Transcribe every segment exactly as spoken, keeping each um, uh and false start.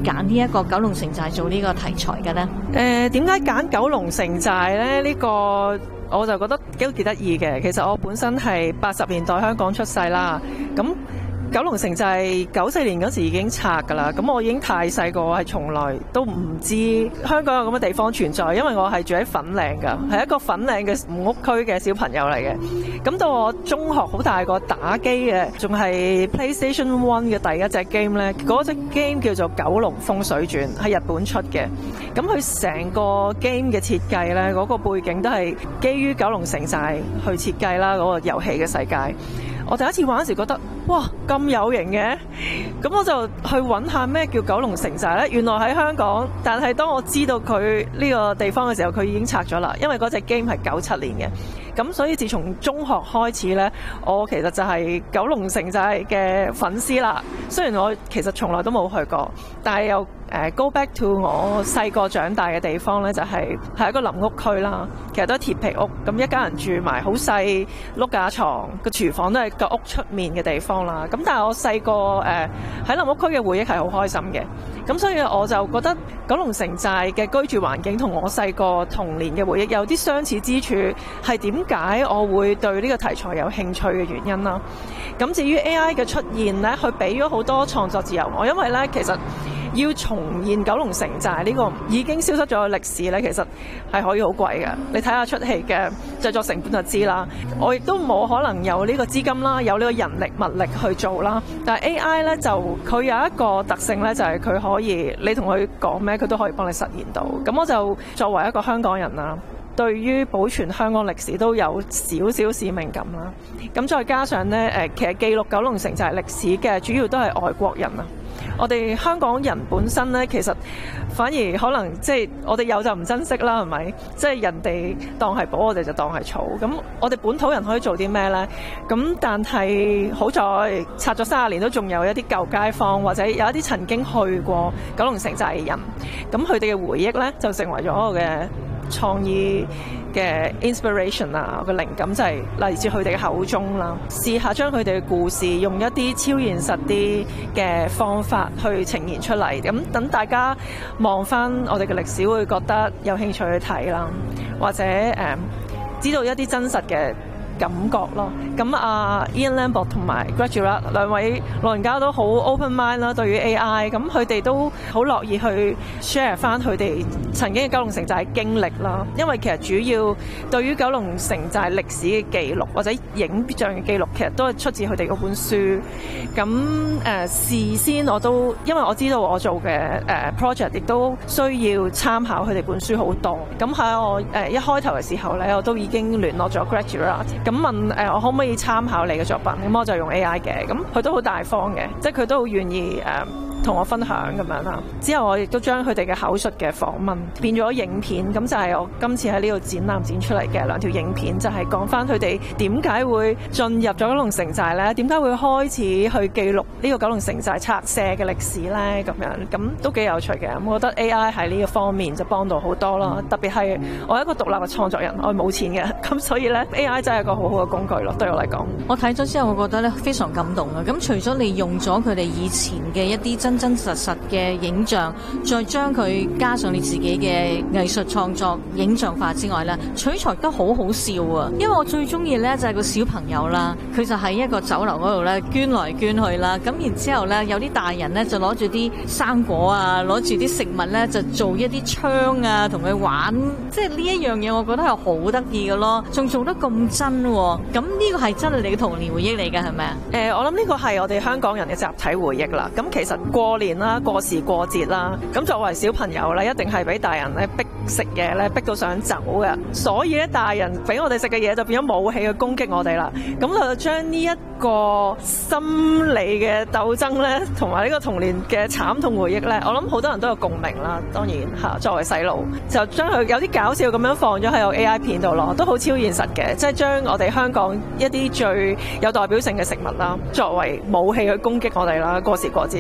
揀呢一個九龍城寨做呢個題材嘅呢？ 誒點解揀九龍城寨呢？呢、呢個我就覺得幾幾得意嘅。其實我本身係八十年代香港出世啦，咁九龍城寨九四年嗰時已經拆㗎啦，咁我已經太細個，係從來都唔知香港有咁嘅地方存在，因為我係住喺粉嶺㗎，係一個粉嶺嘅屋區嘅小朋友嚟嘅。咁到我中學好大個打機嘅，仲係 PlayStation One 嘅第一隻 game 呢，嗰隻 game 叫做《九龍風水傳》，係日本出嘅。咁佢成個 game 嘅設計呢，嗰個背景都係基於九龍城寨去設計啦，嗰個遊戲嘅世界。我第一次玩嗰時覺得，哇咁有型嘅，咁我就去揾下咩叫九龍城寨呢。原來喺香港，但係當我知道佢呢個地方嘅時候，佢已經拆咗啦，因為嗰隻 game 係九七年嘅。咁所以自從中學開始呢，我其實就係九龍城寨嘅粉絲啦。雖然我其實從來都冇去過，但係又誒 go back to 我細個長大嘅地方呢，就係係一個林屋區啦。其實都係鐵皮屋，咁一家人住埋，好細，碌架床，個廚房都係個屋出面嘅地方啦。咁但係我細個誒喺林屋區嘅回憶係好開心嘅。咁所以我就覺得九龍城寨嘅居住環境同我細個童年嘅回憶有啲相似之處，係點解我會對呢個題材有興趣嘅原因啦。咁至於 A I 嘅出現呢，佢俾咗好多創作自由我，因為呢其實要重現九龍城寨呢個已經消失咗嘅歷史呢，其實係可以好貴嘅。你睇下出戲嘅製作成本就知啦。我亦都冇可能有呢個資金啦，有呢個人力物力去做啦。但係 A I 呢，就佢有一個特性呢，就係佢可以你同佢講咩，佢都可以幫你實現到。咁我就作為一個香港人啦，對於保存香港歷史都有少少使命感啦。咁再加上呢，誒其實記錄九龍城寨歷史嘅主要都係外國人啊。我哋香港人本身呢，其實反而可能即係我哋有就唔珍惜啦，係咪？即係人哋當係寶，我哋就當係草。咁我哋本土人可以做啲咩呢？咁但係好在拆咗三十年都仲有一啲舊街坊，或者有一啲曾經去過九龍城寨嘅人，咁佢哋嘅回憶呢，就成為咗我嘅創意嘅 inspiration 啊，個靈感就係嚟自佢哋嘅口中啦。試下將佢哋嘅故事用一啲超現實啲嘅方法去呈現出嚟，咁等大家望翻我哋嘅歷史會覺得有興趣去睇啦，或者誒、嗯、知道一啲真實嘅感覺咯。咁啊 Ian Lambert 同埋 Greg Girard 兩位老人家都好 open mind 啦，對於 A I， 咁佢哋都好樂意去 share 翻佢哋曾經嘅九龍城寨經歷啦。因為其實主要對於九龍城寨歷史嘅記錄或者影像嘅記錄，其實都係出自佢哋嗰本書。咁誒、呃、事先我都因為我知道我做嘅誒、呃、project 亦都需要參考佢哋本書好多。咁喺我誒、呃、一開頭嘅時候咧，我都已經聯絡咗 Greg Girard。咁問誒、呃、我可唔可以參考你嘅作品？咁我就用 A I 嘅，咁佢都好大方嘅，即係佢都好願意誒同、呃、我分享咁樣啦。之後我亦都將佢哋嘅口述嘅訪問變咗影片，咁就係我今次喺呢度展覽展出嚟嘅兩條影片，就係講翻佢哋點解會進入咗九龍城寨咧？點解會開始去記錄呢個九龍城寨拆卸嘅歷史咧？咁樣咁都幾有趣嘅。咁我覺得 A I 喺呢個方面就幫到好多啦。特別係我係一個獨立嘅創作人，我冇錢嘅，咁所以咧 A I 真係一個好好嘅工具咯。對我嚟講， 我睇咗之後，我覺得咧非常感動啊！咁除咗你用咗佢哋以前嘅一啲真真實實嘅影像，再將佢加上你自己嘅藝術創作影像化之外咧，取材都好好笑啊！因為我最中意咧就係個小朋友啦，佢就喺一個酒樓嗰度咧捐來捐去啦，咁然之後咧有啲大人咧就攞住啲生果啊，攞住啲食物咧就做一啲槍啊，同佢玩，即係呢一樣嘢，我覺得係好得意嘅咯，仲做得咁真喎！咁呢個係真係你嘅童年回憶嚟㗎，係咪啊？ 誒、呃，我諗呢個係我哋香港人嘅集體回憶啦。咁其實過年啦、過時過節啦，咁作為小朋友咧，一定係俾大人咧逼食嘢咧，逼到想走嘅。所以咧，大人俾我哋食嘅嘢就變咗武器去攻擊我哋啦。咁就將呢一個心理嘅鬥爭咧，同埋呢個童年嘅慘痛回憶咧，我諗好多人都有共鳴啦。當然嚇，作為細路就將佢有啲搞笑咁樣放咗喺個 A I 片度咯，都好超現實嘅，即係將我哋香港一啲最有代表性嘅食物啦，作為武器去攻擊我哋啦，過時過節。咁但係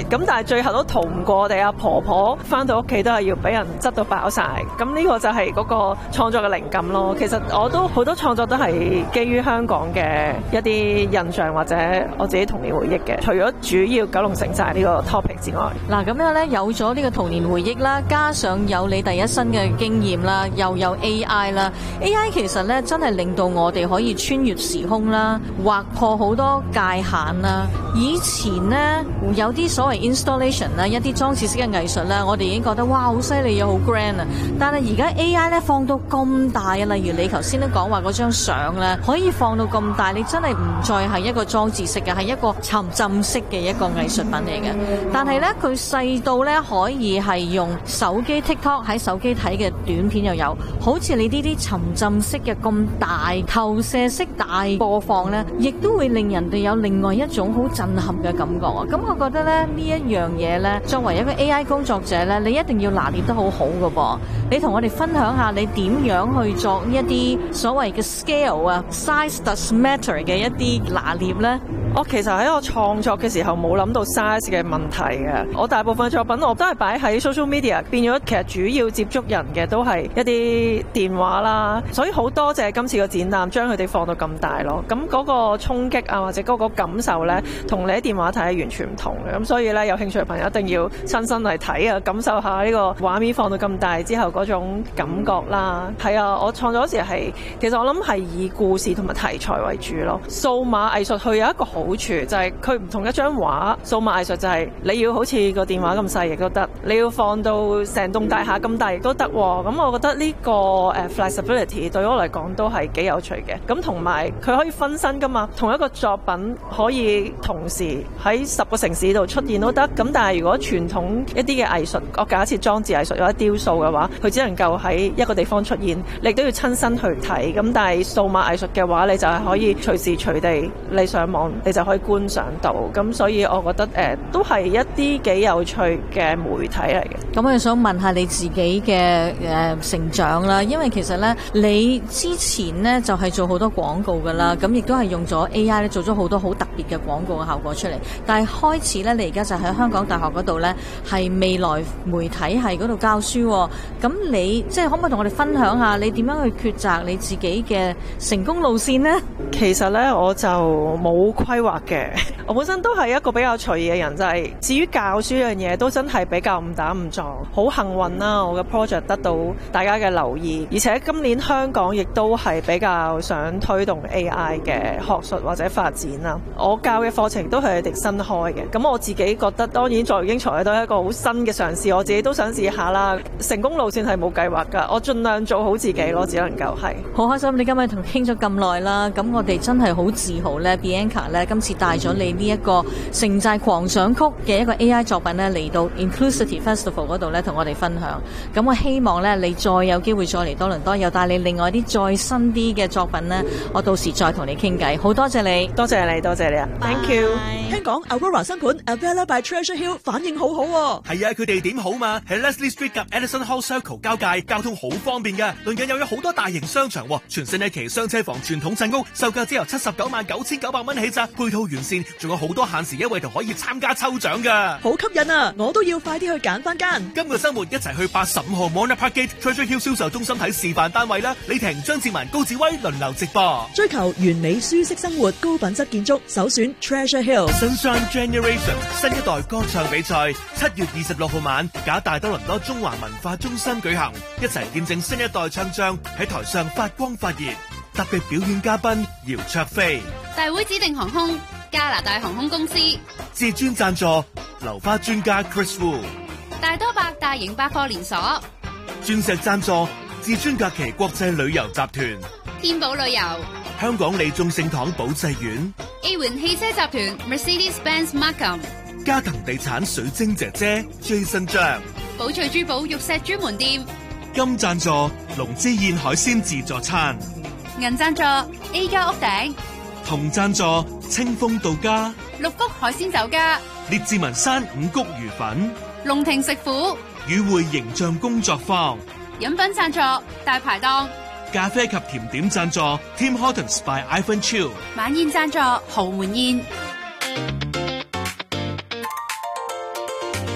最後都逃唔過我哋阿婆婆翻到屋企都係要俾人執到飽晒。咁呢個就係嗰個創作嘅靈感咯。其實我都好多創作都係基於香港嘅一啲印象或者我自己童年回憶嘅。除咗主要九龍城寨呢個 topic 之外， 嗱咁樣咧有咗呢個童年回憶啦，加上有你第一身嘅經驗啦，又有 A I 啦 ，A I 其實咧真係令到我哋可以穿越時空啦，劃破好多界限啦。以前呢，有啲所謂 installation 啦，一啲裝置式嘅藝術咧，我哋已經覺得哇好犀利啊，好 grand 啊。但係而家 A I 咧放到咁大啊，例如你頭先都講話嗰張相咧，可以放到咁大，你真係唔再係一個裝置式嘅，係一個沉浸式嘅一個藝術品嚟嘅。但係咧，佢細到咧可以係用手機 TikTok 喺手機睇嘅短片又有，好似你呢啲沉浸式嘅咁大投射式大播放咧，亦都會令人哋有另外一種好震撼嘅感覺啊！咁我覺得咧呢一樣嘢咧，作為一個 A I 工作者咧，你一定要拿捏得好好㗎噃。你同我哋分享下你點樣去作一啲所謂嘅 scale 啊 size does matter 嘅一啲拿捏咧？ 我其實喺我創作嘅時候冇諗到 size 嘅問題嘅。我大部分作品我都係擺喺 social media， 變咗其實主要接觸人嘅都係一啲電話啦。所以好多謝今次個展覽將佢哋放到咁大咯。咁嗰個衝擊啊或者嗰個感受咧，同你喺電話睇係完全唔同嘅。咁所以咧，有興趣嘅朋友一定要親身嚟睇啊，感受下呢個畫面放到咁大之後嗰種感覺啦。係啊，我創作嗰時係其實我諗係以故事同埋題材為主咯。數碼藝術佢有一個好處就係佢唔同一張畫，數碼藝術就係你要好似個電話咁細亦都得，你要放到成棟大廈咁大亦都得。咁我覺得呢個誒 flexibility 對我嚟講都係幾有趣嘅。咁同埋佢可以分身噶嘛，同一個作品可以同時喺十個城市度出現都得。咁但係如果傳統一啲嘅藝術，我假設裝置藝術或者雕塑嘅話，佢只能夠喺一個地方出現，你都要親身去睇。咁但係數碼藝術嘅話，你就係可以隨時隨地你上網你就可以觀賞到。咁所以我覺得誒、呃、都係一啲幾有趣嘅媒體嚟嘅。 咁我想問下你自己嘅誒、呃、成長啦，因為其實咧你之前咧就係、是、做好多廣告噶啦，咁亦都係用咗 A I 咧做咗好多好特別嘅廣告嘅效果出嚟。但係開始咧，你而家就喺香港大學嗰度咧係未來媒體系嗰度教書、哦。咁你即係可唔可以同我哋分享下你點樣去抉擇你自己嘅成功路線呢？ 其實咧我就冇規劃嘅，我本身都係一個比較隨意嘅人，就係、是、至於教書呢樣嘢都真係比較誤打誤撞，好幸運啦！我嘅 project 得到大家嘅留意，而且今年香港亦都係比較想推動 A I 嘅學術或者發展啦。我教嘅課程都係佢哋新開嘅，咁我自己覺得當然作為英才都係一個好新嘅嘗試，我自己都想試下啦。成功路線係冇計劃㗎，我盡量做好自己咯，只能夠係。 好開心你今日同傾咗咁耐啦，咁我哋真係好自豪咧 Bianca 咧今次帶咗你呢一個城寨狂想曲嘅一個 A I 作品咧嚟到 Inclusivity Festival 嗰度咧同我哋分享。咁我希望咧你再有機會再嚟多倫多，又帶你另外啲再新啲嘅作品咧，我到時再同你傾偈。好多謝你， 多謝你，多謝你啊 Thank you。 聽講 Aurora 新盤 Avella by Treasure Hill 反應好好喎。 係啊，佢哋點好嘛？喺 Leslie Street 及 Edison Hall Circle 交界，交通好方便嘅。鄰近又有好多大型商場，全新一期雙車房傳統鎮屋，售價只由七十九萬九千九百蚊起咋，配套完善，仲有好多限時優惠同可以參加抽獎噶。 好吸引啊！我都要快啲去揀翻間。 今個週末一齊去八十五號 Mona Park Gate Treasure Hill 銷售中心睇示範單位啦！李婷、張志文、高志威輪流直播。 追求完美舒適生活，高品質建築，首選 Treasure Hill。 Sunshine Generation 新一代歌唱比賽，七月二十六號晚，假大多倫多中華文化中心舉行，一齊見證新一代唱將喺台上發光發熱。特別表演嘉賓姚焯菲， 大會指定航空加拿大航空公司， 至尊贊助流花專家 Chris Wu， 大多百大型百貨連鎖， 鑽石贊助至尊假期國際旅遊集團， 天寶旅遊， 香港利眾聖堂保濟院 A 環汽車集團 Mercedes-Benz Markham， 嘉騰地產水晶姐姐 Jason 張， 寶翠珠寶玉石專門店， 金贊助龍之燕海鮮自助餐， 銀贊助 A 家屋頂， 銅贊助清風到家， 六福海鮮酒家， 列治文山五穀魚粉， 龍庭食府， 與會形象工作坊， 飲品贊助大排檔， 咖啡及甜點贊助 Tim Hortons by Ivan Chiu， 晚宴贊助豪門宴。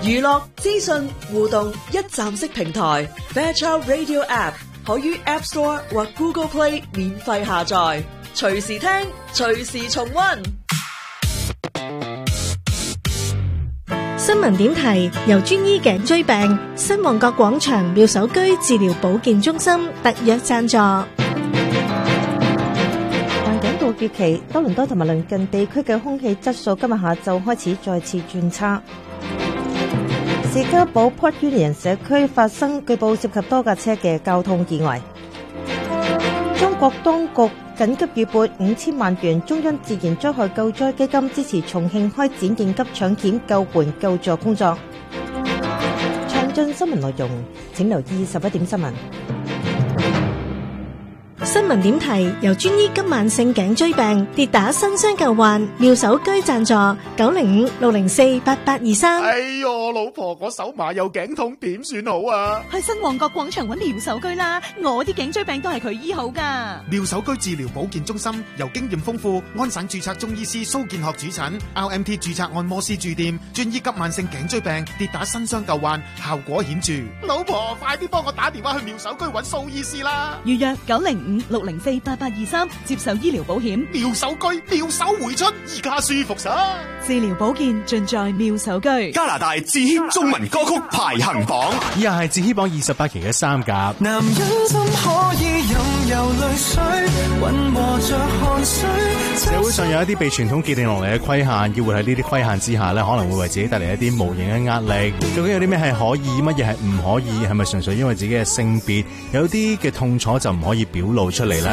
娛樂、資訊、互動一站式平台 Fairchild Radio App 可於 App Store 或 Google Play 免費下載，隨時聽，隨時重溫。 新聞點題由專醫頸椎病新旺角廣場妙手居治療保健中心特約贊助。 環境到節期，多倫多同埋鄰近地區嘅空氣質素今日下晝開始再次轉差。士嘉堡 Port Union 社區發生據報涉及多架車嘅交通意外。中國當局緊急預撥五千萬元中央自然災害救災基金，支持重慶開展應急搶險救援救助工作。詳盡新聞內容，請留意十一點新聞。 新聞點題由專醫急慢性頸椎病跌打新傷舊患妙手居贊助，九零五六零四八八二三。 哎喲，老婆，我手麻又頸痛，點算好啊？ 去新旺角廣場揾妙手居啦，我啲頸椎病都係佢醫好噶。 妙手居治療保健中心由經驗豐富、安省註冊中醫師蘇建學主診 ，R M T 註冊按摩師駐店，專醫急慢性頸椎病跌打新傷舊患，效果顯著。老婆，快啲幫我打電話去妙手居揾蘇醫師啦！ 預約九零五六零四八八二三，接受醫療保險。 妙手居，妙手回春，而家舒服晒。 治療保健盡在妙手居。 加拿大智謙中文歌曲排行榜， 以下係智謙榜二十八期嘅三甲。 男人怎可以任由淚水混和着汗水？ 社會上有一啲被傳統既定落嚟嘅規限，要活喺呢啲規限之下咧，可能會為自己帶嚟一啲無形嘅壓力。究竟有啲咩係可以，乜嘢係唔可以？係咪純粹因為自己嘅性別有啲嘅痛楚就唔可以表露出嚟咧？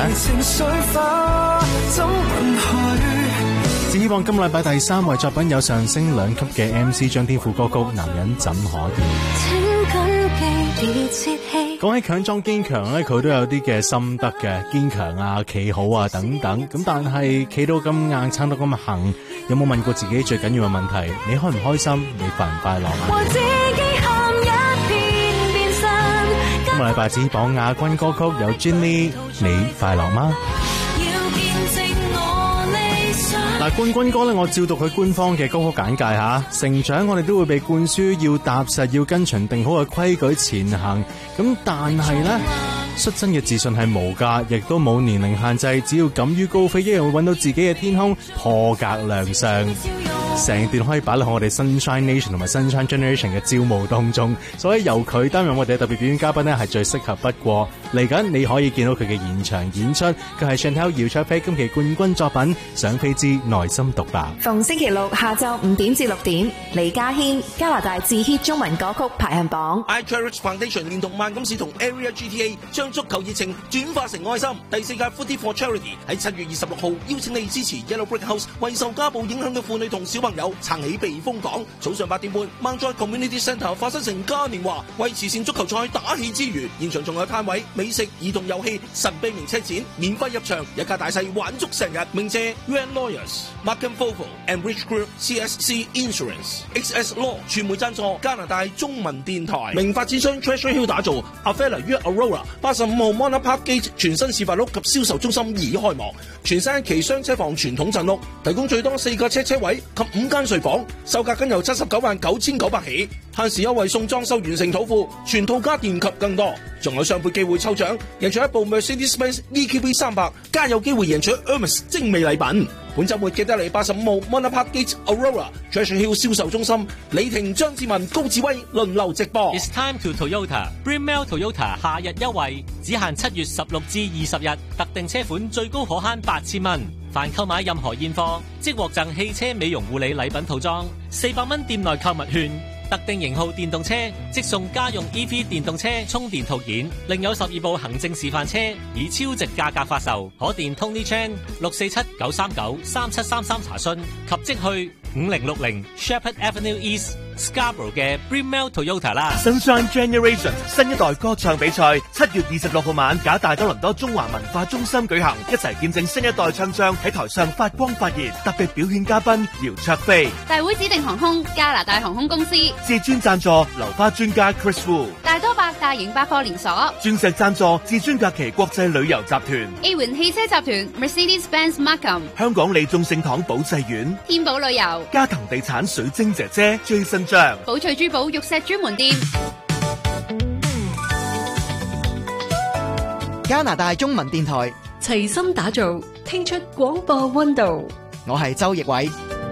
智謙榜今禮拜第三位作品有上升兩級嘅 M C 張天賦歌曲《男人怎可以》。講起強壯堅強咧，佢都有啲嘅心得嘅，堅強啊、企好啊等等。咁但係企到咁硬，撐到咁行，有冇問過自己最緊要嘅問題？你開唔開心？你快唔快樂啊？今個禮拜智謙榜亞軍歌曲有 Jenny， 你快樂嗎？嗱，冠軍歌咧，我照讀佢官方嘅歌曲簡介吓。成長我哋都會被灌輸要踏實，要跟循定好嘅規矩前行。咁但係咧，率真嘅自信係無價，亦都冇年齡限制。只要敢於高飛，一樣會揾到自己嘅天空，破格亮相。成段可以擺落我哋 Sunshine Nation 同埋 Sunshine Generation 嘅招募當中，所以由佢擔任我哋嘅特別表演嘉賓呢係最適合不過。嚟緊你可以見到佢嘅現場演出，佢係 Chantel 姚焯菲今期冠軍作品《想飛之內心獨白》。 逢星期六下晝五點至六點，李家軒加拿大至 hit 中文歌曲排行榜。 I Cherish Foundation 連同萬金市同 Area G T A 將足球熱情轉化成愛心。第四屆 Footy for Charity 喺七月二十六號邀請你支持 Yellow Brick House 為受家暴影響嘅婦女同小朋友撐起避風港。早上八點半 Mount Joy Community Centre 發生成嘉年華，為慈善足球賽打氣之餘，現場仲有攤位、美食、兒童遊戲、神秘名車展，免費入場，一家大細玩足成日。鳴謝 Rand Lawyers、Markham Fovo、and Rich Group、C S C Insurance、X S Law 傳媒贊助，加拿大中文電台。名發展商 Treasure Hill 打造 Avella 於 Aurora 八十五號 Mona Park Gate 全新示範屋及銷售中心已開幕，全新一期雙車房傳統鎮屋，提供最多四個車車位及五間睡房，售價僅由七十九萬九千九百起，限時優惠送裝修完成土庫，全套家電及更多，仲有雙倍機會抽獎，贏取一部 Mercedes-Benz E Q B 三百，加有機會贏取 Hermes 精美禮品。本週末記得嚟八十五號 Mona Park Gate Aurora Treasure Hill 銷售中心，李婷、張志文、高志威輪流直播。 It's time to Toyota Brunel Toyota 夏日優惠，只限七月十六至二十日，特定車款最高可慳八千蚊。凡購買任何現貨，即獲贈汽車美容護理禮品套裝，四百蚊店內購物券。特定型號電動車即送家用 E V 電動車充電套件，另有十二部行政示範車以超值價格發售，可電 Tony Chan 六四七九三九三七三三查詢及即去五零六零 Shepherd Avenue East Scarborough 嘅 Brunel Toyota 啦。 Sunshine Generation 新一代歌唱比賽七月二十六號晚，假大多倫多中華文化中心舉行，一齊見證新一代唱將喺台上發光發熱。特別表演嘉賓姚焯菲， 大會指定航空加拿大航空公司， 至尊贊助流花專家 Chris Wu， 大多伯。 大型百貨連鎖。 鑽石贊助至尊假期國際旅遊集團。 A 環汽車集團 Mercedes-Benz Markham。 香港利眾聖堂保濟院。 天寶旅遊。 嘉騰地產水晶姐姐最新章。 寶翠珠寶玉石專門店。 加拿大中文電台齊心打造，聽出廣播溫度。 我係周奕偉。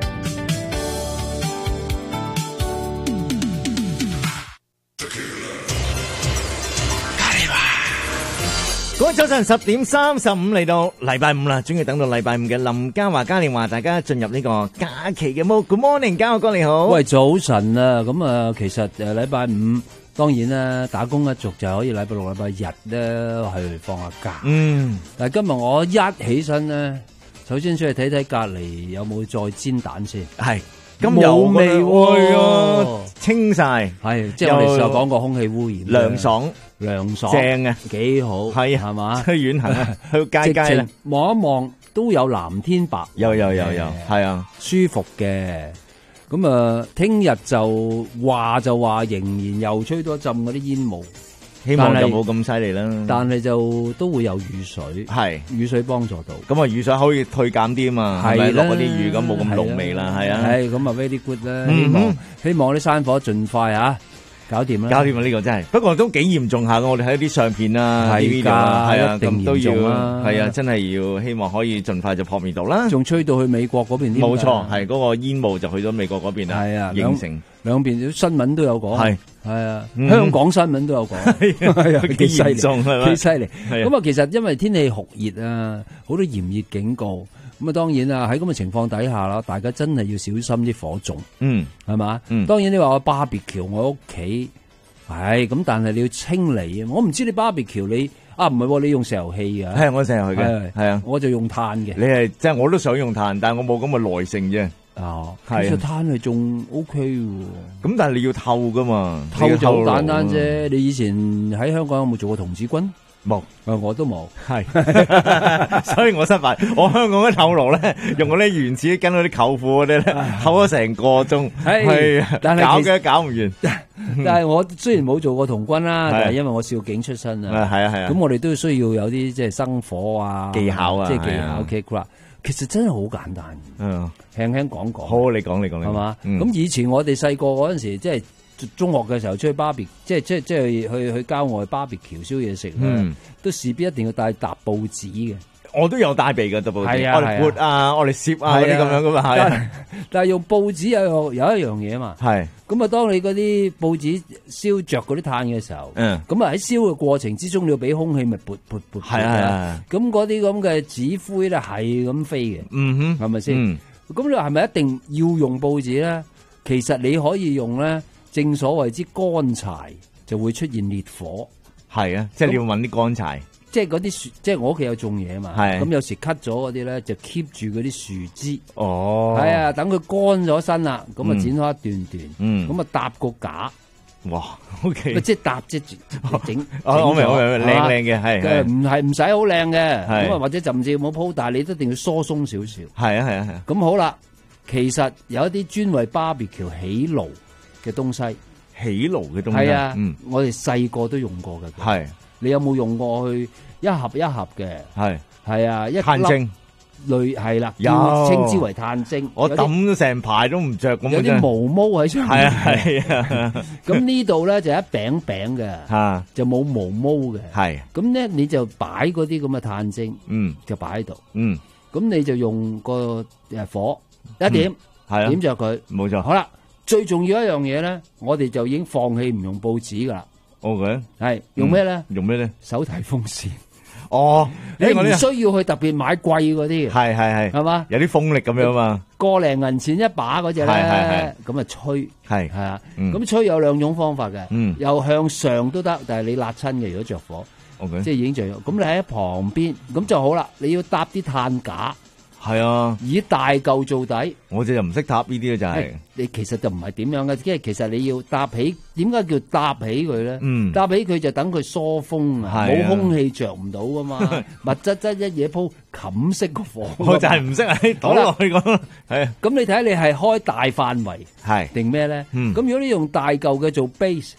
各位早晨，十點三十五嚟到禮拜五啦，終於等到禮拜五嘅林嘉華嘉年華，大家進入呢個假期嘅 mood。Good morning，嘉華哥你好。 喂，早晨啊，咁啊，其實誒禮拜五當然啦，打工一族就可以禮拜六、禮拜日咧去放下假。嗯，但係今日我一起身咧，首先出去睇睇隔籬有冇再煎蛋先。係。 咁有味喎，清晒， 係即係我哋就講過空氣污染， 涼爽涼爽， 正啊， 幾好，係係嘛， 去遠行啊，去街街啦， 望一望都有藍天白， 有有有有，係啊， 舒服嘅。咁啊，聽日就話就話仍然又吹多一陣嗰啲煙霧。 希望就冇咁犀利啦， 但係就都會有雨水，係雨水幫助到。 咁啊，雨水可以退減啲啊嘛，係咪落嗰啲雨咁冇咁濃味啦？係啊， 係咁啊 ，very good 啦。希望希望啲山火盡快啊，搞掂啦， 搞掂啊！呢個真係，不過都幾嚴重下嘅。我哋睇啲相片啦， 係㗎， 係啊， 一定咁都要啦， 係啊，真係要希望可以盡快就撲滅到啦。 仲吹到去美國嗰邊添， 冇錯，係嗰個煙霧就去咗美國嗰邊啦，係啊，形成。 兩邊啲新聞都有講，係係啊， 嗯、 香港新聞都有講，係啊，幾犀利，幾犀利。咁啊，其實因為天氣酷熱啊，好多炎熱警告。咁啊，當然啊，喺咁嘅情況底下啦，大家真係要小心啲火種。嗯，係嘛？嗯，當然你話我 barbecue 我屋企，係咁，但係你要清理啊。我唔知你 barbecue你啊，唔係、啊、你用石油氣啊？ 係我石油氣嘅，係啊， 我就用炭嘅。 你係即係我都想用炭，但係我冇咁嘅耐性啫。 哦，其實炭係仲 O K 喎， 咁但係你要透噶嘛， 透就好簡單啫。你以前喺香港有冇做過童子軍？ 冇， 我都冇， 係，所以我失敗。我香港嘅透爐咧，用嗰啲原始跟嗰啲舅父嗰啲咧，透咗成個鐘，係，但係搞嘅搞唔完。 但係我雖然冇做過童軍啦，但係因為我少警出身啊，係啊係啊，咁我哋都需要有啲即係生火啊技巧啊， 即係技巧 OK 其實真係好簡單，嗯，輕輕講講。 好，你講你講你， 係嘛？咁以前我哋細個嗰陣時，即係中學嘅時候出去 barbecue，即係即係即係去去郊外 barbecue燒嘢食咧，都勢必一定要帶沓報紙嘅。 我都有帶備嘅，沓報紙， 我哋撥啊，我哋攝啊嗰啲咁樣噶嘛，係。 但係用報紙有有一樣嘢嘛，係。咁啊，當你嗰啲報紙燒着嗰啲炭嘅時候，嗯，咁啊喺燒嘅過程之中，你要俾空氣咪撥撥撥，係啊，咁嗰啲咁嘅紙灰咧係咁飛嘅，嗯哼，係咪先？咁你話係咪一定要用報紙咧？其實你可以用咧，正所謂之乾柴就會出現烈火， 係啊，即係你要揾啲乾柴。 即係嗰啲樹，即係我屋企有種嘢嘛，咁有時 cut 咗嗰啲咧，就 keep 住嗰啲樹枝。哦，係啊，等佢乾咗身啦，咁啊剪開一段段，咁啊搭個架。哇 ，OK，即係搭即係整。 我明我明，靚靚嘅係。 唔係唔使好靚嘅，咁啊或者甚至冇鋪，但係你都一定要疏鬆少少。 係啊係啊係啊。 咁好啦，其實有一啲專為 barbecue 起爐嘅東西， 起爐嘅東西。 係啊，我哋細個都用過嘅。係。你有冇用過去一盒一盒嘅？係係啊，一炭精類係啦， 有稱之為炭精。 我抌咗成排都唔着咁。 有啲毛毛喺上面。 係啊係啊。 咁呢度咧就一餅餅嘅，嚇就冇毛毛嘅。係。咁咧你就擺嗰啲咁嘅炭精，嗯，就擺喺度，嗯。咁你就用個誒火一點，係點着佢， 冇錯。 好啦，最重要一樣嘢咧，我哋就已經放棄唔用報紙噶啦。 O K， 係用咩咧？ 用咩咧？ 手提風扇。 哦， 你唔需要去特別買貴嗰啲。 係係係， 係嘛？ 有啲風力咁樣嘛。 個零銀錢一把嗰隻咧，咁啊吹。係係啊，咁吹有兩種方法嘅。嗯，又向上都得，但係你辣親嘅，如果着火。O K，即係已經着咗。咁你喺旁邊，咁就好啦。你要搭啲炭架。 係啊， 以大嚿做底， 我哋就唔識搭呢啲嘅就係。 你其實就唔係點樣嘅，即係其實你要搭起，點解叫搭起佢咧？嗯，搭起佢就等佢疏風啊，冇空氣着唔到噶嘛，密質質一嘢鋪冚熄個火。 我就係唔識喺倒落去咁。係， 咁你睇你係開大範圍係定咩咧？咁如果你用大嚿嘅做 base，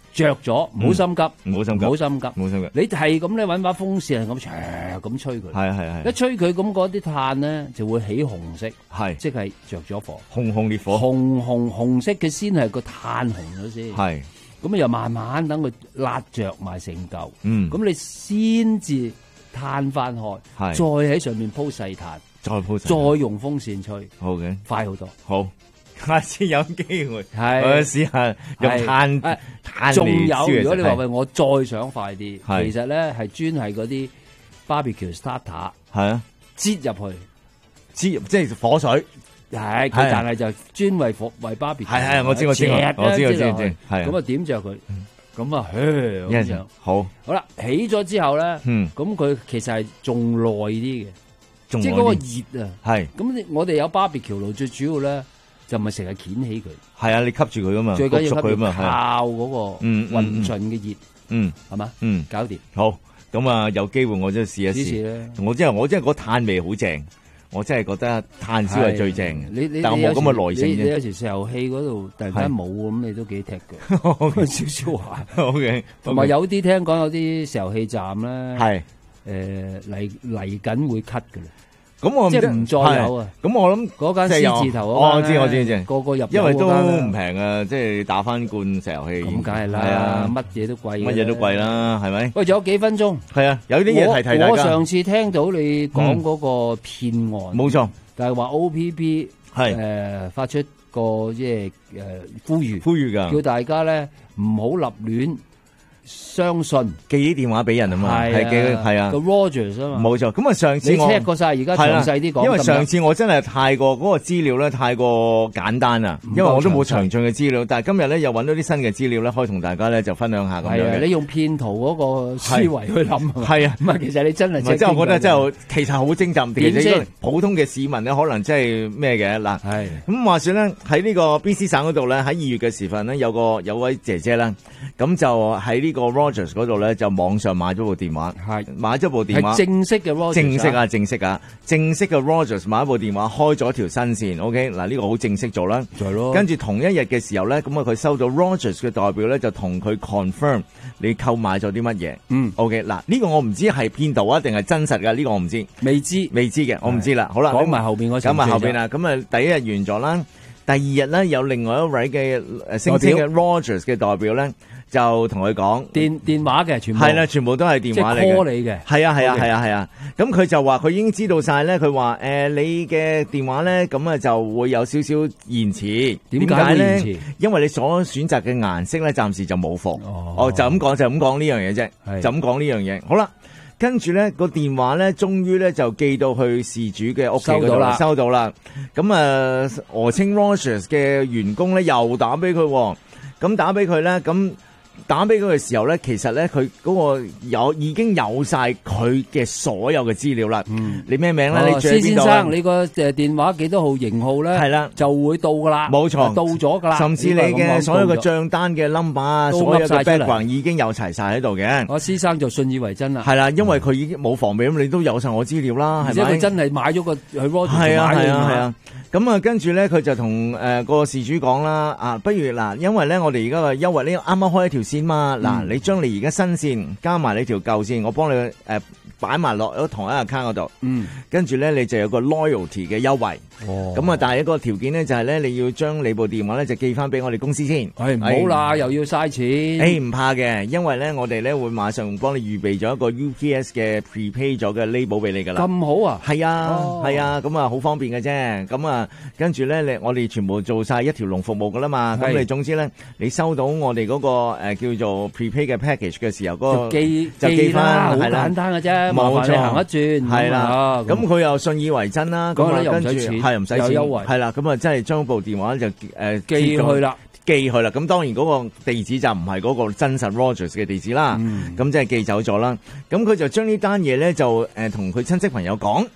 着咗，唔好心急， 唔好心急， 唔好心急， 唔好心急。 你係咁咧揾把風扇係咁唰咁吹佢， 係啊係啊係。 一吹佢咁嗰啲炭咧就會起紅色， 係即係着咗火， 紅紅烈火， 紅紅紅色嘅先係個炭紅咗先， 係。 咁又慢慢等佢辣着埋成嚿， 嗯， 咁你先至攤翻開， 係， 再喺上面鋪細炭， 再鋪， 再用風扇吹， 好嘅， 快好多。 好，下次有機會， 係我試下用炭炭嚟燒嘢食。 仲有，如果你話喂我再想快啲， 係其實咧係專係嗰啲 barbecue starter， 係啊， 擠入去， 擠入即係火水。 係，佢但係就專為火為芭比。 係係，我知我知我知我知我知。係咁啊，點着佢，咁啊，咁樣好。 好啦，起咗之後咧， 嗯， 咁佢其實係仲耐啲嘅， 即係嗰個熱啊。 係。 咁我哋有芭比橋爐，最主要咧就唔係成日掀起佢。 係啊，你吸住佢噶嘛， 最緊要吸佢嘛， 靠嗰個勻盡嘅熱。 嗯， 係嘛？ 嗯， 搞掂。 好，咁啊，有機會我真係試一試。我真係我真係嗰炭味好正。我真係覺得炭燒係最正嘅， 你你但我冇咁嘅耐性啫。 你有時石油氣嗰度突然間冇咁，你都幾踢嘅，少少下。 O K， 同埋有啲聽講有啲石油氣站咧， 係誒嚟嚟緊會 cut 嘅啦。 咁我即係唔再有啊。 咁我諗嗰間獅字頭我知我知知， 個個入因為都唔平啊，即係打翻罐石油氣。 咁梗係啦， 係啊， 乜嘢都貴， 乜嘢都貴啦，係咪？ 喂，仲有幾分鐘？ 係啊，有啲嘢提提大家。 我上次聽到你講嗰個騙案， 冇錯。 但係話 O P P 係誒發出個即係誒呼籲， 呼籲㗎， 叫大家咧唔好立亂相信， 寄啲電話俾人啊嘛，係寄係啊， 個 Rogers 啊嘛， 冇錯。咁啊上次你 check 過晒，而家詳細啲講。 因為上次我真係太過嗰個資料咧，太過簡單啦，因為我都冇詳盡嘅資料。但係今日咧又揾到啲新嘅資料咧，可以同大家咧就分享下咁樣嘅。 你用騙徒嗰個思維去諗， 係啊， 唔係其實你真係即係我覺得真係其實好精湛。 點先？ 普通嘅市民咧，可能真係咩嘅嗱。係咁話說咧，喺呢個 B C 省嗰度咧，喺二月嘅時分咧，有個有位姐姐啦，咁就喺呢個 Rogers 嗰度咧，就網上買咗部電話，係買咗部電話， 係正式嘅 Rogers， 正式啊，正式啊，正式嘅 Rogers 買一部電話，開咗條新線 ，OK，嗱呢個好正式咗啦， 係咯。跟住同一日嘅時候咧，咁啊佢收到 Rogers 嘅代表咧，就同佢 confirm 你購買咗啲乜嘢，嗯 ，OK，嗱呢個我唔知係騙徒啊定係真實噶，呢個我唔知， 未知， 未知嘅，我唔知啦。好啦， 講埋後邊嗰， 講埋後邊啦。咁啊，第一日完咗啦，第二日咧有另外一位嘅誒聲稱嘅 Rogers 嘅代表咧。就同佢講電電話嘅，全部係啦，全部都係電話嚟嘅， 即係 call 你嘅， 係啊係啊係啊係啊。咁佢就話佢已經知道晒咧，佢話誒你嘅電話咧，咁啊就會有少少延遲。 點解咧？ 因為你所選擇嘅顏色咧，暫時就冇貨。哦，就咁講就咁講呢樣嘢啫，就咁講呢樣嘢。好啦，跟住咧個電話咧，終於咧就寄到去事主嘅屋企嗰度啦，收到啦。咁啊，訛稱 Rogers 嘅員工咧又打俾佢，咁打俾佢咧咁。打俾佢嘅時候咧，其實咧佢嗰個有已經有晒佢嘅所有嘅資料啦。嗯，你咩名咧？你住喺邊度？施先生， 你個誒電話幾多號型號咧？ 係啦， 就會到噶啦。 冇錯， 到咗噶啦。 甚至你嘅所有嘅賬單嘅 number 啊，所有嘅 background 已經有齊晒喺度嘅。 我施生就信以為真啦。 係啦，因為佢已經冇防備，咁你都有晒我資料啦，係咪？ 而且佢真係買咗個去 Rogers 係啊係啊係啊。咁啊，跟住咧，佢就同誒個事主講啦，啊，不如嗱，因為咧，我哋而家嘅優惠呢，啱啱開一條線嘛，嗱、嗯，你將你而家新線加埋你條舊線，我幫你誒擺埋落咗同一個 account 嗰度，嗯，跟住咧，你就有個 loyalty 嘅優惠，哦，咁啊，但係一個條件咧，就係咧，你要將你部電話咧就寄翻俾我哋公司先， 係唔好啦，又要嘥錢， 誒唔怕嘅，因為咧，我哋咧會馬上幫你預備咗一個 U P S 嘅 prepay 咗嘅 label 俾你噶啦， 咁好啊， 係啊，係啊，咁啊好方便嘅啫，咁啊。跟住咧，你我哋全部做晒一條龍服務噶啦嘛。咁你總之咧，你收到我哋嗰、那個誒、呃、叫做 prepay 嘅 package 嘅時候，嗰、那個就寄就寄翻， 好簡單嘅啫。 冇錯， 行一轉係啦。咁佢又信以為真啦。咁啊，跟住係唔使錢， 有優惠。 係啦，咁啊，真係將部電話就誒、呃、 寄去啦， 寄去啦。咁當然嗰個地址就唔係嗰個真實 Rogers 嘅地址啦。咁即係寄走咗啦。咁佢就將呢單嘢咧就誒同佢親戚朋友講。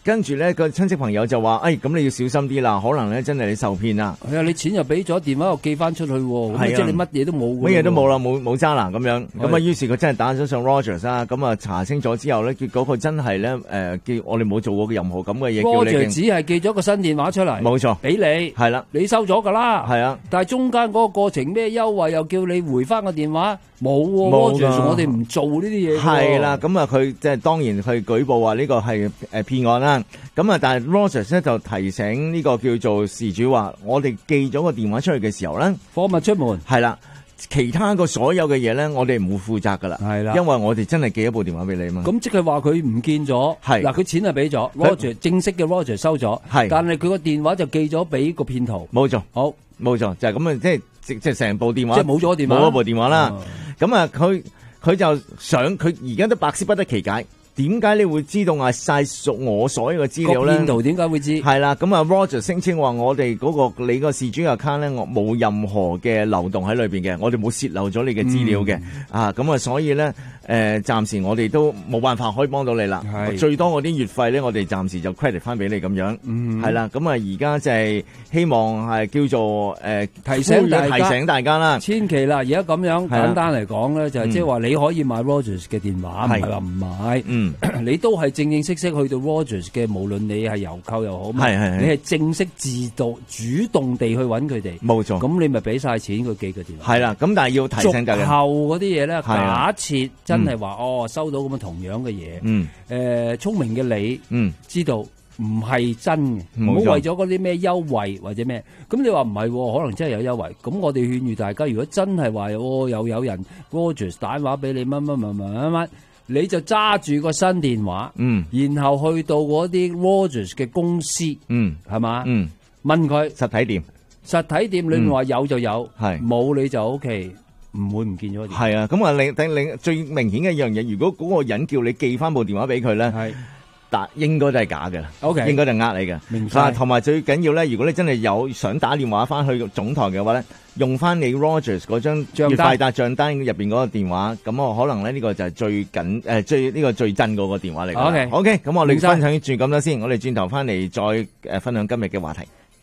跟住咧個親戚朋友就話：，誒、哎，咁你要小心啲啦，可能咧真係你受騙啦。 係啊，你錢又俾咗，電話又寄翻出去，咁、啊、即係你乜嘢都冇， 乜嘢都冇啦，冇冇揸啦咁樣。咁啊，於是佢真係打咗上 Rogers 啦。咁啊，查清楚之後咧，結果佢真係咧誒，叫我哋冇做過任何咁嘅嘢。 Rogers 只係寄咗個新電話出嚟， 冇錯， 俾你係啦， 你收咗噶啦， 係啊。 但係中間嗰個過程咩優惠又叫你回翻個電話，冇喎 Rogers 我哋唔做呢啲嘢。 係啦，咁啊，佢即係當然去舉報話呢個係誒騙案啦。咁啊，但係 Rogers 咧就提醒呢個叫做事主話，我哋寄咗個電話出去嘅時候咧， 貨物出門係啦，其他個所有嘅嘢咧，我哋唔會負責噶啦，係啦，因為我哋真係寄一部電話俾你嘛。 咁即係話佢唔見咗，係嗱，佢錢係俾咗 Rogers 正式嘅 Rogers 收咗，係，但係佢個電話就寄咗俾個騙徒， 冇錯， 好， 冇錯，就係咁啊，即係即即係成部電話， 即係冇咗電話， 冇咗部電話啦。咁啊，佢佢就想，佢而家都百思不得其解。點解你會知道啊晒屬我所有嘅資料咧？ 個騙徒點解會知？ 係啦，咁啊 Roger 聲稱話我哋嗰、那個你個事主 account 咧，我冇任何嘅漏洞喺裏邊嘅，我哋冇泄漏咗你嘅資料嘅、嗯，啊，咁啊，所以咧，誒、呃，暫時我哋都冇辦法可以幫到你啦。最多嗰啲月費咧，我哋暫時就 credit 翻俾你咁樣。嗯，係啦，咁啊，而家就係希望係叫做誒、呃、 提醒大家， 提醒大家啦， 千祈啦，而家咁樣簡單嚟講咧，就係即係話你可以買 Rogers 嘅電話，唔係話唔買。嗯。你都係正正式式去到 Rogers 嘅，無論你係郵購又好，係係你係正式自動主動地去揾佢哋，冇錯。咁你咪俾晒錢佢寄個電話。係啦，咁但係要提醒大家，後嗰啲嘢咧，假設真係話、嗯、哦收到咁嘅同樣嘅嘢，嗯，誒、呃、聰明嘅你，嗯，知道唔係真嘅，唔好為咗嗰啲咩優惠或者咩，咁你話唔係，可能真係有優惠。咁我哋勸喻大家，如果真係話哦又有人 Rogers 打電話俾你乜乜乜乜乜乜。你就揸住個新電話，嗯，然後去到嗰啲 Rogers 嘅公司，嗯，係嘛，嗯，問佢實體店， 實體店裏面話有就有，係、嗯、冇你就 O K，唔會唔見咗。 係啊，咁啊，另另最明顯嘅一樣嘢，如果嗰個人叫你寄翻部電話俾佢咧，係，但應該都係假嘅啦 ，O K， 應該就呃你嘅，明白。同埋最緊要咧，如果你真係有想打電話翻去總台嘅話咧。用翻你 Rogers 嗰張月費達賬單入邊嗰個電話，咁我可能咧呢個就係最緊誒最呢、呢個最真嗰個電話嚟嘅。O K，O K，咁我哋分享住咁多先，我哋轉頭翻嚟再誒分享今日嘅話題。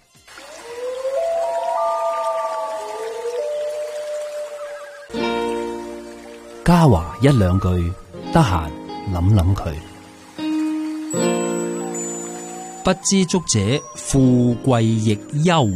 嘉華一兩句，得閒諗諗佢。不知足者，富貴亦憂。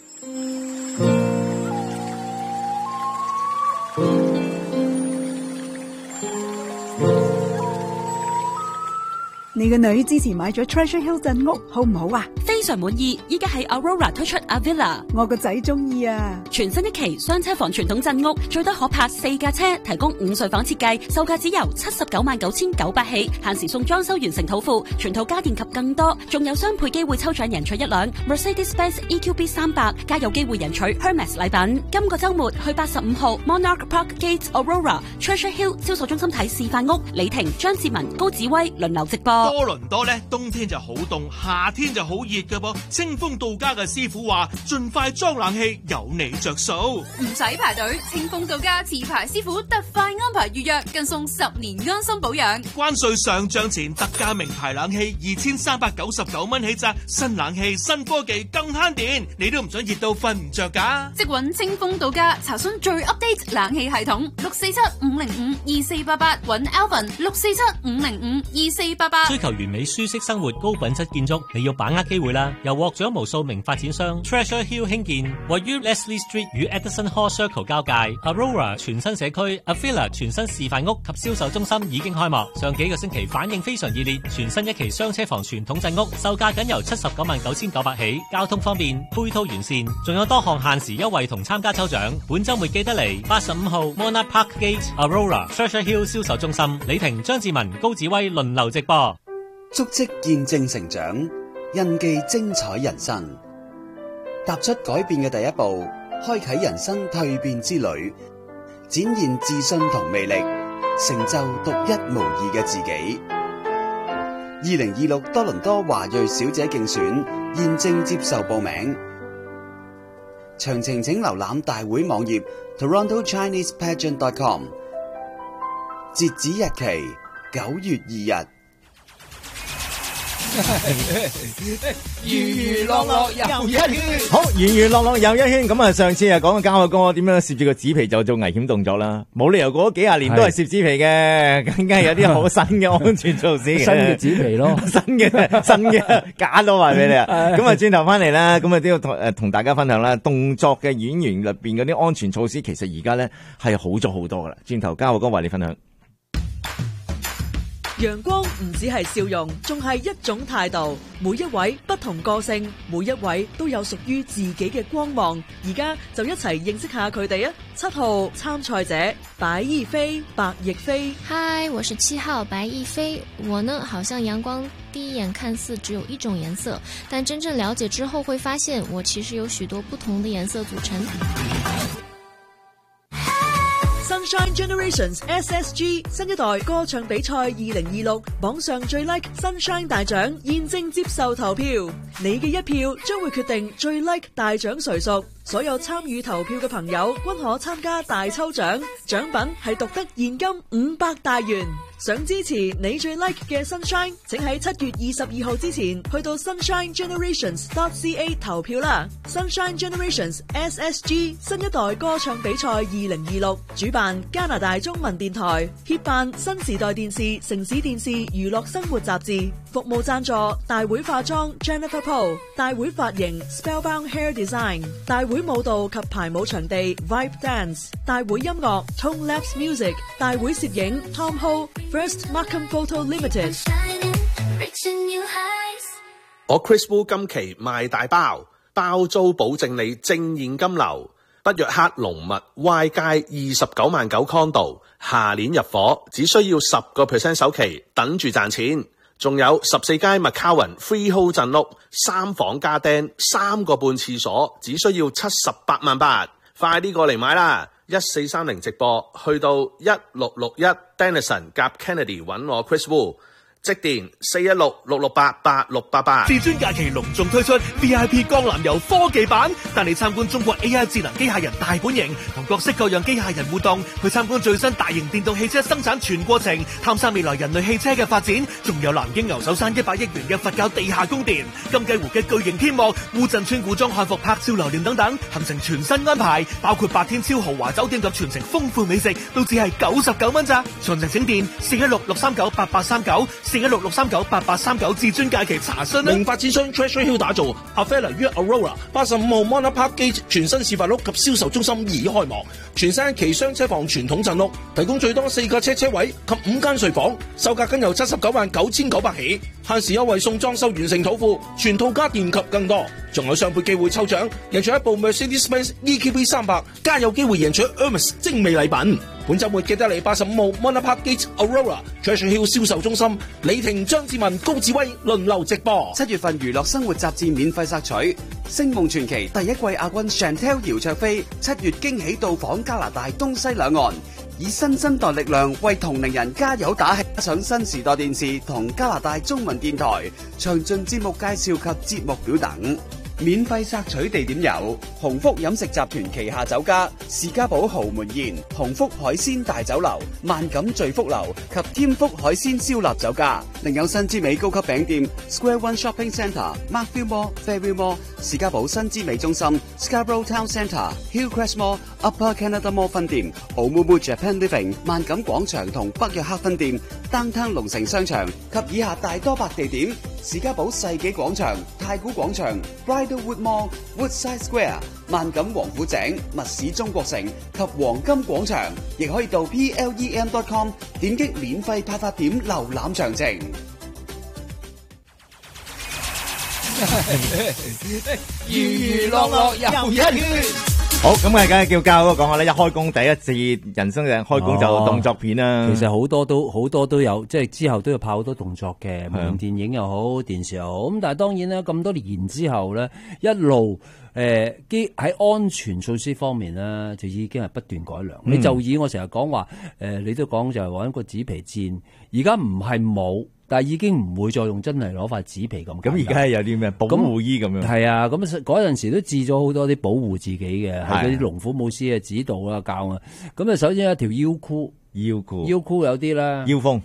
你個女之前買咗 Treasure Hill 鎮屋，好唔好啊？ 非常滿意，依家喺 Aurora 推出 Avila， 我個仔中意啊！ 全新一期雙車房傳統鎮屋，最多可泊四架車，提供五睡房設計，售價只由七十九萬九千九百起，限時送裝修完成土庫，全套家電及更多，仲有雙倍機會抽獎贏取一輛 Mercedes-Benz E Q B 三百，加有機會贏取 Hermes 禮品。今個週末去八十五號 Monarch Park Gate Aurora Treasure Hill 銷售中心睇示範屋，李婷、張志文、高子威輪流直播。 多倫多咧，冬天就好凍，夏天就好熱噶噃。清風到家嘅師傅話，盡快裝冷氣，有你着數， 唔使排隊。清風到家持牌師傅特快安排預約，更送十年安心保養。 關稅上漲前，特價名牌冷氣二千三百九十九蚊起咋，新冷氣新科技更慳電，你都唔想熱到瞓唔着噶？ 即搵清風到家，查詢最 update 冷氣系統，六四七五零五二四八八，搵 Alvin 六四七五零五二四八八。 追求完美舒適生活，高品質建築，你要把握機會啦！由獲獎無數名發展商 Treasure Hill 興建，位於 Leslie Street 與 Edison Hall Circle 交界 Aurora 全新社區 Avila 全新示範屋及銷售中心已經開幕，上幾個星期反應非常熱烈，全新一期雙車房傳統鎮屋售價僅由七十九萬九千九百起，交通方便，配套完善，仲有多項限時優惠同參加抽獎。本週末記得嚟八十五號 Monarch Park Gate Aurora Treasure Hill 銷售中心，李婷、張志文、高子威輪流直播。 足跡見證成長，印記精彩人生。踏出改變嘅第一步，開啟人生蛻變之旅，展現自信同魅力，成就獨一無二嘅自己。二零二六多倫多華裔小姐競選現正接受報名，詳情請瀏覽大會網頁 toronto chinese pageant dot com。截止日期九月二日。 娛娛樂樂又一圈， 好，娛娛樂樂又一圈。咁啊，上次啊講嘅交個歌點樣攝住個紙皮就做危險動作啦，冇理由過咗幾廿年都係攝紙皮嘅，更加有啲好新嘅安全措施嘅。 新嘅紙皮咯， 新嘅新嘅假都話俾你啊。咁啊，轉頭翻嚟啦，咁啊都要同誒同大家分享啦，動作嘅演員入邊嗰啲安全措施，其實而家咧係好咗好多噶啦。轉頭交個歌為你分享。 陽光唔只係笑容，仲係一種態度。每一位不同個性，每一位都有屬於自己嘅光芒。而家就一齊認識下佢哋啊！七號參賽者白亦菲、白亦菲。 嗨，我是七號白亦菲。我呢，好像陽光第一眼看似只有一種顏色，但真正了解之後會發現，我其實有許多不同的顏色組成。 Sunshine Generations S S G 新一代歌唱比賽二零二六網上最 like Sunshine 大獎現正接受投票，你嘅一票將會決定最 like 大獎誰屬。所有參與投票嘅朋友均可參加大抽獎，獎品係獨得現金五百大元。想支持你最 like 嘅 Sunshine， 請喺七月二十二號之前去到 sunshine generations dot c a 投票啦。Sunshine Generations S S G 新一代歌唱比賽二零二六主辦加拿大中文電台，協辦新時代電視、城市電視娛樂生活雜誌，服務贊助大會化妝 Jennifer Poe， 大會髮型 Spellbound Hair Design， 大會舞蹈及排舞場地 Vibe Dance， 大會音樂 Tone Labs Music， 大會攝影 Tom Ho。First Markham Photo Limited。 我 Chris Wu 今期賣大包，包租保證你正現金流。北約克龍物 Y 街二十九萬九 condo， 下年入伙，只需要十個 percent 首期，等住賺錢。仲有十四街 McCowan Freehold 鎮屋，三房加釘，三個半廁所，只需要七十八萬八，快啲過嚟買啦！一四三零直播去到一六六一 Denison 夾 Kennedy 揾我 Chris Wu， 即電四一六六六八八六八八。至尊假期隆重推出 V I P 江南遊科技版，帶你參觀中國 A I 智能機械人大本營，同各式各樣機械人互動，去參觀最新大型電動汽車生產全過程，探索未來人類汽車嘅發展。仲有南京牛首山一百億元嘅佛教地下宮殿，金雞湖嘅巨型天幕，烏鎮村古裝漢服拍照留念等等，行程全新安排，包括八天超豪華酒店及全程豐富美食，都只係九十九蚊咋。詳情請電四一六六三九八八三九。四一六六三九八八三九至尊假期查詢啦。明發展商 Treasure Hill 打造 Avella 於 Aurora 八十五號 Mona Park Gate 全新示範屋及銷售中心已開幕，全新一期雙車房傳統鎮屋，提供最多四個車車位及五間睡房，售價僅由七十九萬九千九百起，限時優惠送裝修完成土庫，全套家電及更多，仲有雙倍機會抽獎，贏取一部 Mercedes-Benz E Q B 三百，加有機會贏取 Hermes 精美禮品。本週末記得嚟八十五號 Mona Park Gate Aurora Treasure Hill 銷售中心，李婷、張志文、高志威輪流直播。 七月份娛樂生活雜誌免費索取，《星夢傳奇》第一季亞軍 Chantel 姚焯菲七月驚喜到訪加拿大東西兩岸，以新生代力量為同齡人加油打氣。上新時代電視同加拿大中文電台，詳盡節目介紹及節目表等。免費索取地點有鴻福飲食集團旗下酒家士嘉堡豪門宴、鴻福海鮮大酒樓、萬錦聚福樓及添福海鮮燒臘酒家。另有新之美高級餅店 Square One Shopping Centre、Markville Mall、Fairview Mall、士嘉堡新之美中心、Scarborough Town Centre、Hillcrest Mall、Upper Canada Mall 分店、Oumuamua Japan Living、萬錦廣場同北約克分店、Downtown 龍城商場及以下大多白地點：士嘉堡世紀廣場、太古廣場、Bridlewood Mall、Woodside Square、萬錦王府井、密市中國城及黃金廣場，亦可以到 P L E M dot com 點擊免費派發點瀏覽詳情。 娛娛樂樂又一圈。 好，咁啊，梗係叫教嗰個講下咧，一開工第一節人生嘅開工就動作片啦。 其實好多都好多都有，即係之後都要拍好多動作嘅，無論電影又好，電視又好。咁但係當然啦，咁多年之後咧，一路誒機喺安全措施方面咧，就已經係不斷改良。嗯、你就以我成日講話，誒、呃、你都講就係玩個紙皮戰，而家唔係冇。但係已經唔會再用真係攞塊紙皮咁。咁而家係有啲咩保護衣咁樣？ 係啊，咁嗰陣時都置咗好多啲保護自己嘅，係嗰啲龍虎武師嘅指導啦、教啊。咁啊，首先有一條腰箍， 腰箍， 腰箍有啲啦， 腰封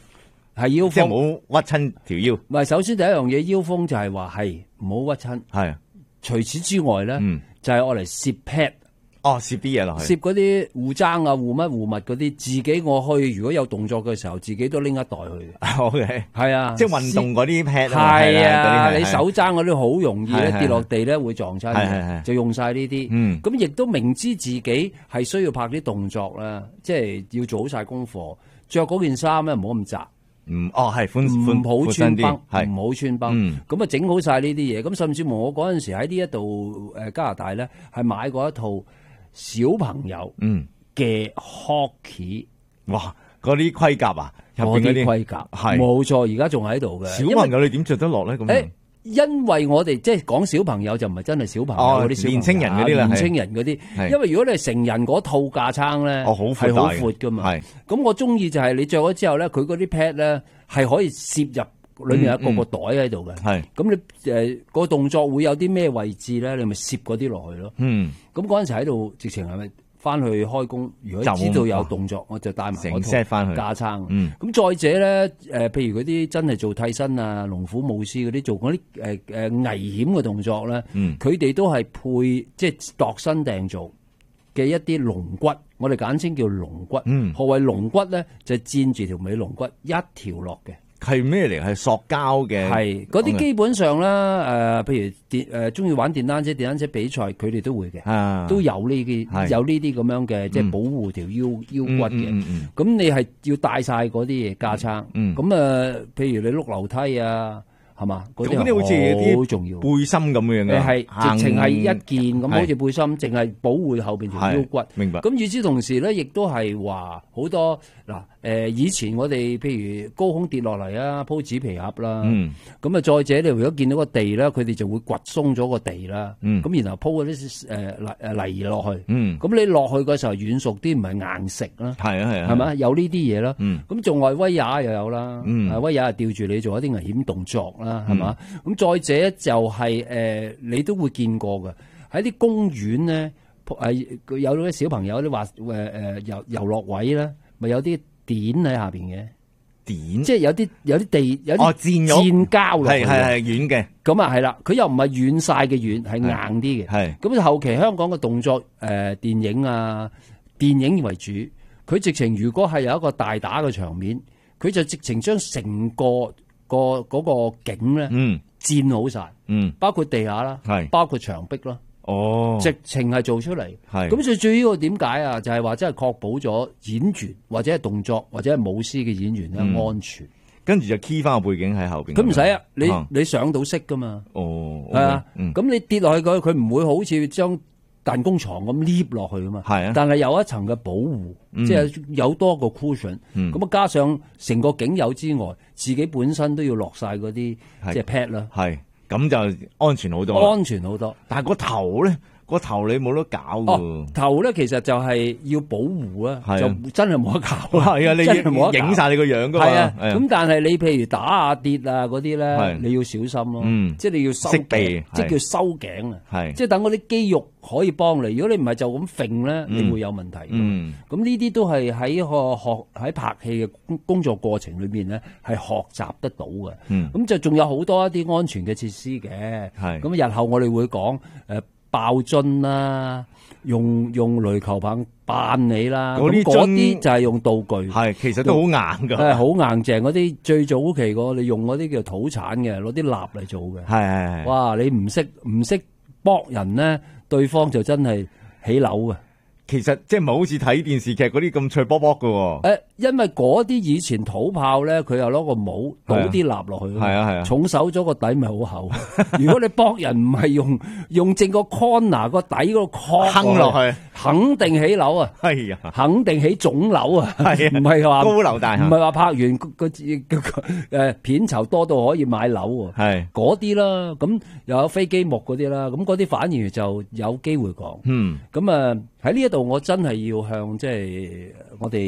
係腰封， 即係唔好屈親條腰。 唔係，首先第一樣嘢腰封就係話係唔好屈親。 係。 除此之外咧， 嗯、就係愛嚟攝 pad。 哦，攝啲嘢落去， 攝嗰啲護踭啊、護乜護物嗰啲，自己我去如果有動作嘅時候，自己都拎一袋去。 O K， 係啊， 即係運動嗰啲 pad 係啊， 啊你手踭嗰啲好容易咧跌落地咧會撞親嘅， 就用晒呢啲。 嗯， 咁亦都明知自己係需要拍啲動作啦，即係要做好晒功課，着嗰件衫咧唔好咁窄。 嗯，哦，係寬唔好穿崩， 係唔好穿崩。咁啊，整好晒呢啲嘢。咁甚至乎我嗰陣時喺呢一度誒加拿大咧，係買過一套小朋友嘅 hockey。 哇！嗰啲盔甲啊， 嗰啲盔甲係冇錯，而家仲喺度嘅。 小朋友你點着得落咧？咁誒， 因為我哋即係講小朋友就唔係真係小朋友嗰啲小朋友， 年青人嗰啲啦， 年青人嗰啲。因為如果你係成人嗰套架撐咧， 哦，好係好闊噶嘛。係咁，我中意就係你着咗之後咧，佢嗰啲 pad 咧係可以攝入裏面有一個個袋喺度嘅。係咁，你誒個動作會有啲咩位置咧？你咪攝嗰啲落去咯。嗯，咁嗰陣時喺度直情係咪？翻去開工，如果知道有動作，我就帶埋我套架撐。嗯，咁再者咧，誒、呃，譬如嗰啲真係做替身啊、龍虎武師嗰啲做嗰啲誒誒危險嘅動作咧，嗯，佢哋都係配即係度身訂造嘅一啲龍骨，我哋簡稱叫龍骨。嗯，何謂龍骨咧？就係墊住條尾龍骨一條落嘅。 係咩嚟？係塑膠嘅。係嗰啲基本上啦，誒、呃，譬如電誒，中、呃、意玩電單車、電單車比賽，佢哋都會嘅，啊、都有呢啲有呢啲咁樣嘅，即係、嗯、保護條腰腰骨嘅。咁、嗯嗯嗯、你係要帶晒嗰啲嘢架撐。咁啊、嗯呃，譬如你碌樓梯啊。係嘛？嗰啲好似啲好重要， 背心咁樣嘅， 係直情係一件咁，好似背心，淨係保護後邊條腰骨。 明白。 咁與之同時咧，亦都係話好多嗱誒，以前我哋譬如高空跌落嚟啊，鋪紙皮盒啦。嗯。咁啊，再者你如果見到個地咧，佢哋就會掘鬆咗個地啦。嗯。咁然後鋪嗰啲誒泥誒泥落去。嗯。咁你落去嘅時候軟熟啲，唔係硬食啦。係啊係啊。係嘛？有呢啲嘢啦。嗯。咁仲外威亞又有啦。嗯。威亞係吊住你做一啲危險動作啦。係嘛？咁、嗯、再者就係、是、誒、呃，你都會見過嘅喺啲公園咧，誒、呃、有啲小朋友啲話誒誒遊遊樂位咧，咪有啲點喺下邊嘅點，即係有啲有啲地有啲墊墊膠落去， 係係係軟嘅。 咁啊係啦，佢又唔係軟晒嘅軟，係硬啲嘅。係咁後期香港嘅動作誒、呃、電影啊，電影為主，佢直情如果係有一個大打嘅場面，佢就直情將成個。個嗰個景咧，墊好晒，嗯，包括地下啦，係，包括牆壁啦，哦，直情係做出嚟，係。咁最主要點解啊？就係話真係確保咗演員或者係動作或者係舞獅嘅演員咧安全， 跟住就 key 翻個背景喺後邊。 咁唔使啊，你你上到色噶嘛，哦，係啊，咁你跌落去佢，佢唔會好似將彈弓床咁 lift 落去噶嘛，係啊，但係有一層嘅保護，嗯、即係有多個 cushion，咁啊、嗯、加上成個景有之外，自己本身都要落晒嗰啲即係 pad 啦， 係咁就安全好多， 安全好多。 但係個頭咧，個頭你冇得搞㗎、 哦。頭咧其實就係要保護啊，就真係冇得搞。 係啊，你要影晒你個樣㗎嘛。係啊， 咁但係你譬如打啊跌啊嗰啲咧，你要小心咯。嗯，即係你要收頸，即係叫收頸啊。係，即係等嗰啲肌肉可以幫你。如果你唔係就咁揈咧，你會有問題。嗯，咁呢啲都係喺個學喺拍戲嘅工作過程裏邊咧，係學習得到嘅。嗯，咁就仲有好多一啲安全嘅設施嘅。係，咁日後我哋會講誒。爆樽啦，用用壘球棒扮你啦，咁嗰啲就係用道具，係其實都好硬噶， 係好硬淨嗰啲最早期個，你用嗰啲叫土產嘅，攞啲蠟嚟做嘅，係係係，哇！你唔識唔識搏人咧，對方就真係起樓嘅。 其實即係唔係好似睇電視劇嗰啲咁脆卜卜嘅喎。 誒，因為嗰啲以前土炮咧，佢又攞個帽倒啲蠟落去，係啊係啊，重手咗個底咪好厚。如果你搏人唔係用用正個 corner 個底嗰個坑落去，肯定起樓啊！係啊，肯定起腫瘤啊！係啊，唔係話高樓大廈， 唔係話拍完個個誒片酬多到可以買樓喎。係嗰啲啦，咁又有飛機木嗰啲啦，咁嗰啲反而就有機會講。嗯，咁啊喺呢一度。我真係要向即係我哋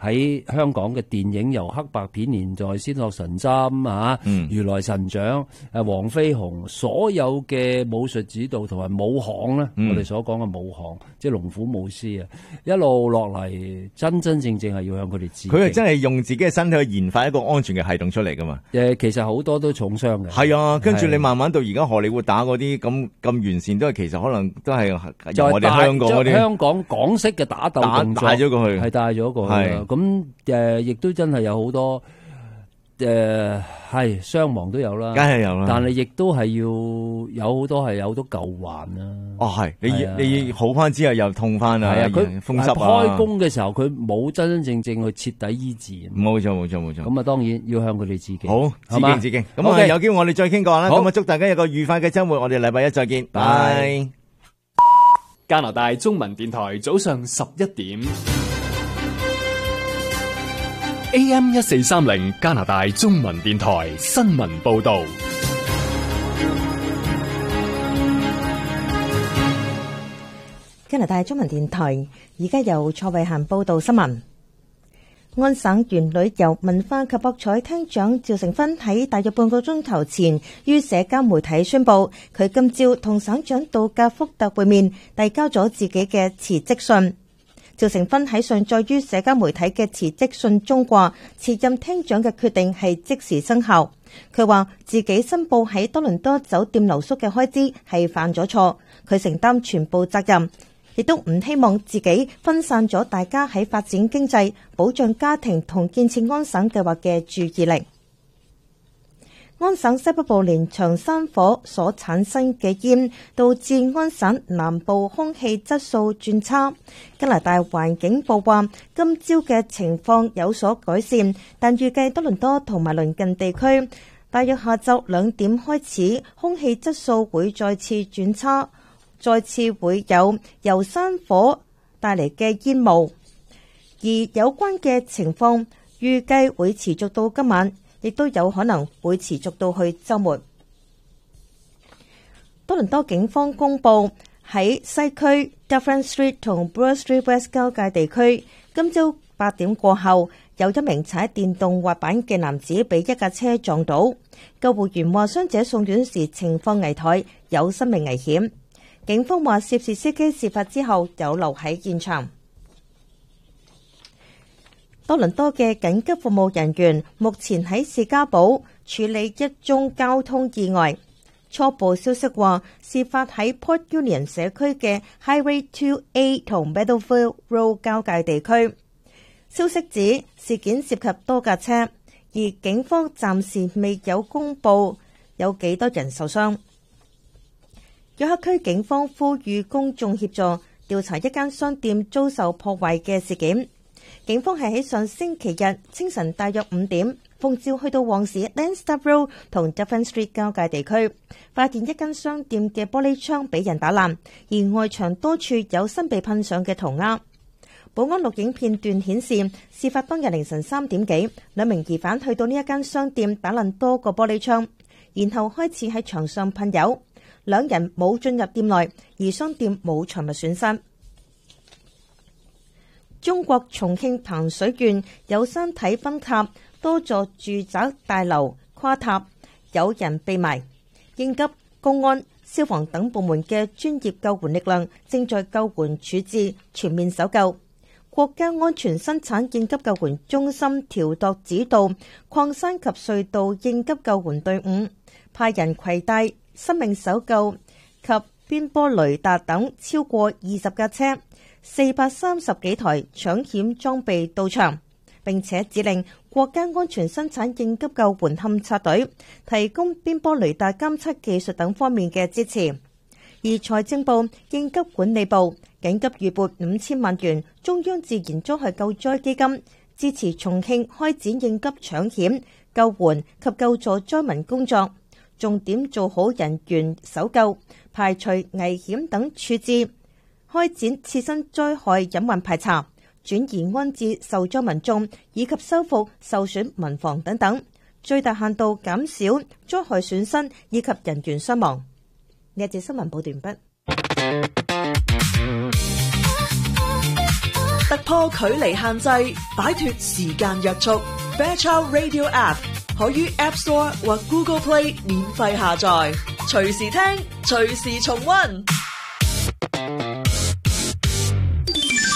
喺香港嘅電影，由黑白片年代《仙鶴神針》啊，嗯、如來神掌、誒黃飛鴻，所有嘅武術指導同埋武行咧，嗯、我哋所講嘅武行，即係龍虎武師啊，一路落嚟真真正正係要向佢哋致敬。佢係真係用自己嘅身體去研發一個安全嘅系統出嚟噶嘛？誒，其實好多都重傷嘅。係啊，跟住你慢慢到而家荷里活打嗰啲咁咁完善，都係其實可能都係由我哋香港嗰啲香港港式嘅打鬥動作帶咗過去，係帶咗過去。咁誒，亦都真係有好多誒，係傷亡都有啦，梗係有啦。但係亦都係要有好多係有好多舊患啦。哦，係你你好翻之後又痛翻啊！係啊，佢風濕啊。開工嘅時候佢冇真真正正去徹底醫治。冇錯冇錯冇錯。咁啊，當然要向佢哋致敬。好，致敬致敬。咁啊，有機會我哋再傾過啦。咁啊，祝大家有個愉快嘅周末。我哋禮拜一再見。拜。 加拿大中文電台早上十一點。A M 一四三零加拿大中文電台新聞報道。 加拿大中文電台而家由蔡慧嫻報道新聞。安省原旅遊文化及博彩廳長趙成芬喺大約半個鐘頭前於社交媒體宣布，佢今朝同省長杜格福特會面，遞交咗自己嘅辭職信。趙成芬喺上載於社交媒體嘅辭職信中話，辭任廳長嘅決定係即時生效。佢話自己申報喺多倫多酒店留宿嘅開支係犯咗錯，佢承擔全部責任，亦都唔希望自己分散咗大家喺發展經濟、保障家庭同建設安省計劃嘅注意力。安省西北部連場山火所產生嘅煙，導致安省南部空氣質素轉差。加拿大環境部話，今朝嘅情況有所改善，但預計多倫多同埋鄰近地區，大約下晝兩點開始，空氣質素會再次轉差，再次會有由山火帶嚟嘅煙霧。而有關嘅情況預計會持續到今晚，亦都有可能會持續到去週末。多倫多警方公佈喺西區 Dufferin Street 同 Bloor Street West 交界地區，今朝八點過後，有一名踩電動滑板嘅男子被一架車撞倒。救護員話傷者送院時情況危殆，有生命危險。警方話涉事司機事發之後有留喺現場。多倫多嘅緊急服務人員目前喺士嘉堡處理一宗交通意外。初步消息話，事發喺 Port Union 社區嘅 Highway two A 同 Meadowvale Road 交界地區。消息指事件涉及多架車，而警方暫時未有公布有幾多人受傷。約克區警方呼籲公眾協助調查一間商店遭受破壞嘅事件。警方係喺上星期日清晨大約五點，奉召去到旺市 Landstar Road 同 Dufferin Street 交界地區，發現一間商店嘅玻璃窗俾人打爛，而外牆多處有新被噴上嘅塗鴉。保安錄影片段顯示，事發當日凌晨三點幾，兩名疑犯去到呢一間商店打爛多個玻璃窗，然後開始喺牆上噴油。兩人冇進入店內，而商店冇財物損失。中國重慶彭水縣有山體崩塌，多座住宅大樓垮塌，有人被埋。應急、公安、消防等部門嘅專業救援力量正在救援處置，全面搜救。國家安全生產應急救援中心調度指導礦山及隧道應急救援隊伍，派人攜帶生命搜救及邊波雷達等超過二十架車、四百三十幾台搶險裝備到場，並且指令國家安全生產應急救援勘察隊提供邊波雷達監測技術等方面嘅支持。而財政部、應急管理部緊急預撥五千萬元中央自然災害救災基金，支持重慶開展應急搶險、救援及救助災民工作，重點做好人員搜救、排除危險等處置，開展次生災害隱患排查、轉移安置受災民眾以及修復受損民房等等，最大限度減少災害損失以及人員傷亡。呢一節新聞報道完畢。 突破距離限制，擺脫時間約束。Fairchild Radio App 可於 App Store 或 Google Play 免費下載，隨時聽，隨時重溫。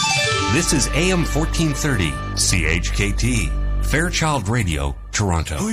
This is A M fourteen thirty, C H K T, Fairchild Radio, Toronto.